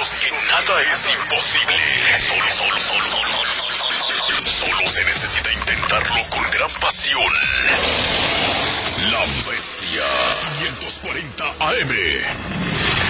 demostrándonos que nada es imposible. Solo se necesita intentarlo con gran pasión. La Bestia 540 AM.